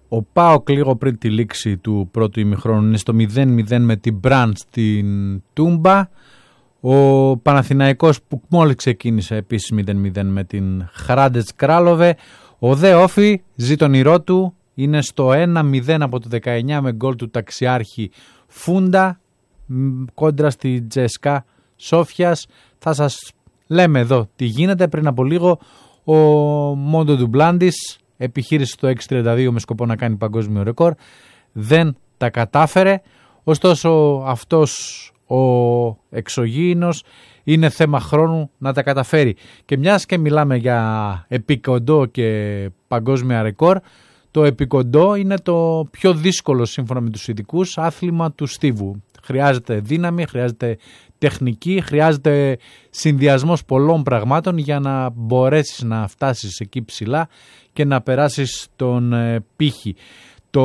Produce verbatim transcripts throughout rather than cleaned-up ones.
Ο ΠΑΟΚ λίγο πριν τη λήξη του πρώτου ημιχρόνου είναι στο μηδέν μηδέν με την Μπραντ στην Τούμπα. Ο Παναθηναϊκός που μόλις ξεκίνησε επίσης μηδέν μηδέν με την Χράντετς Κράλοβε. Ο Δε Όφι ζει τον ηρώ του, είναι στο ένα μηδέν από το δεκαεννιά με γκολ του ταξιάρχη Φούντα κόντρα στη Τζεσκά Σόφιας. Θα σας λέμε εδώ τι γίνεται. Πριν από λίγο ο Μόντο Ντουμπλάντης επιχείρησε το έξι τριάντα δύο με σκοπό να κάνει παγκόσμιο ρεκόρ, δεν τα κατάφερε. Ωστόσο αυτός ο εξωγήινος είναι θέμα χρόνου να τα καταφέρει. Και μιας και μιλάμε για επικοντό και παγκόσμια ρεκόρ, το επικοντό είναι το πιο δύσκολο σύμφωνα με τους ειδικούς άθλημα του στίβου. Χρειάζεται δύναμη, χρειάζεται τεχνική, χρειάζεται συνδυασμός πολλών πραγμάτων για να μπορέσεις να φτάσεις εκεί ψηλά και να περάσεις τον ε, πύχη. Το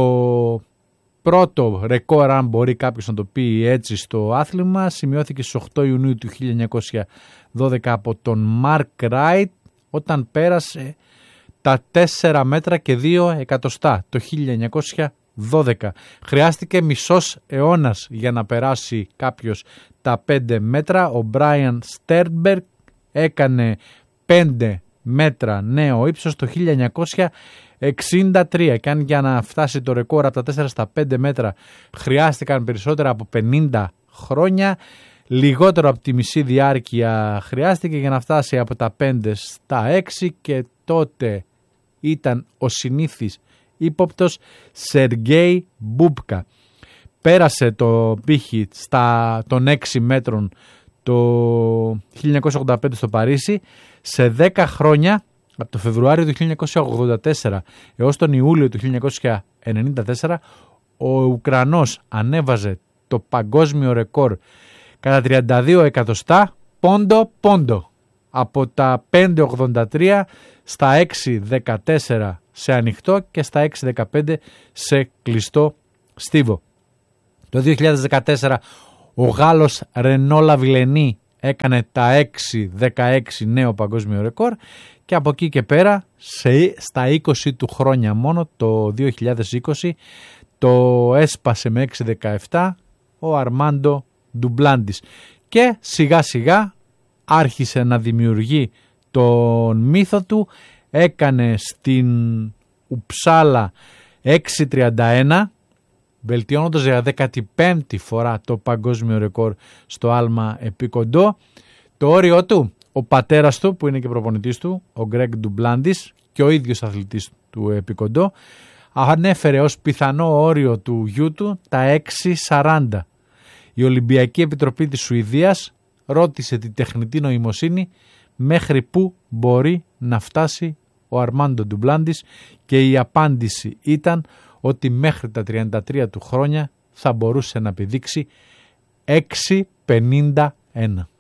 πρώτο ρεκόρ, αν μπορεί κάποιος να το πει έτσι στο άθλημα, σημειώθηκε στις οκτώ Ιουνίου του χίλια εννιακόσια δώδεκα από τον Μαρκ Ράιτ όταν πέρασε τα τέσσερα μέτρα και δύο εκατοστά το χίλια εννιακόσια δώδεκα. Χρειάστηκε μισός αιώνας για να περάσει κάποιος τα πέντε μέτρα. Ο Μπράιαν Στέρνμπεργκ έκανε πέντε μέτρα νέο ύψος το χίλια εννιακόσια εξήντα τρία και αν για να φτάσει το ρεκόρ από τα τέσσερα στα πέντε μέτρα χρειάστηκαν περισσότερα από πενήντα χρόνια, λιγότερο από τη μισή διάρκεια χρειάστηκε για να φτάσει από τα πέντε στα έξι και τότε ήταν ο συνήθις ύποπτος Σεργέι Μπούπκα. Πέρασε το πύχη στα, των έξι μέτρων το χίλια εννιακόσια ογδόντα πέντε στο Παρίσι. Σε δέκα χρόνια, από το Φεβρουάριο του χίλια εννιακόσια ογδόντα τέσσερα έως τον Ιούλιο του χίλια εννιακόσια ενενήντα τέσσερα, ο Ουκρανός ανέβαζε το παγκόσμιο ρεκόρ κατά τριάντα δύο εκατοστά πόντο πόντο. Από τα πέντε ογδόντα τρία στα έξι δεκατέσσερα σε ανοιχτό και στα έξι δεκαπέντε σε κλειστό στίβο. Το δύο χιλιάδες δεκατέσσερα ο Γάλλος Ρενό Λαβιλενή έκανε τα έξι δεκαέξι νέο παγκόσμιο ρεκόρ και από εκεί και πέρα σε, στα είκοσι του χρόνια μόνο το δύο χιλιάδες είκοσι το έσπασε με έξι δεκαεπτά ο Αρμάντο Ντουμπλάντης και σιγά σιγά άρχισε να δημιουργεί τον μύθο του. Έκανε στην Ουψάλα έξι τριάντα ένα βελτιώνοντας για δέκατη πέμπτη φορά το παγκόσμιο ρεκόρ στο άλμα επικοντό. Το όριό του, ο πατέρας του που είναι και προπονητής του, ο Γκρέγκ Ντουμπλάντης και ο ίδιος αθλητής του επικοντό, ανέφερε ως πιθανό όριο του γιού του τα έξι σαράντα. Η Ολυμπιακή Επιτροπή της Σουηδίας ρώτησε τη τεχνητή νοημοσύνη μέχρι πού μπορεί να φτάσει ο Αρμάντο Ντουμπλάντης και η απάντηση ήταν ότι μέχρι τα τριάντα τρία του χρόνια θα μπορούσε να πηδήξει έξι πενήντα ένα.